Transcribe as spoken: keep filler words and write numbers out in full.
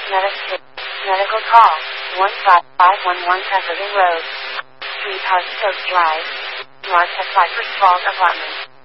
Medical, medical call, one five five one one Pepperton Road, three Park Oak Drive, North at Cypress Falls Apartment.